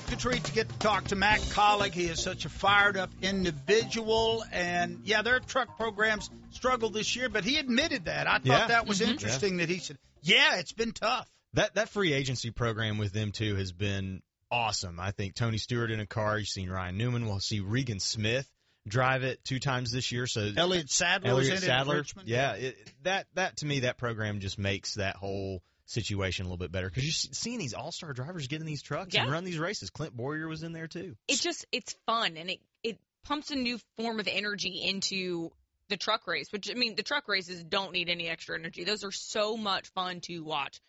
Good treat to get to talk to Matt Collick. He is such a fired-up individual. And, yeah, their truck programs struggled this year, but he admitted that. I thought that was interesting that he said, yeah, it's been tough. That free agency program with them, too, has been awesome. I think Tony Stewart in a car. You've seen Ryan Newman. We'll see Regan Smith drive it 2 times this year. So Elliott Sadler was in it in Richmond. Yeah, that to me, that program just makes that whole situation a little bit better because you're seeing these all-star drivers get in these trucks and run these races. Clint Boyer was in there too. It's fun, and it pumps a new form of energy into the truck race, which, I mean, the truck races don't need any extra energy. Those are so much fun to watch.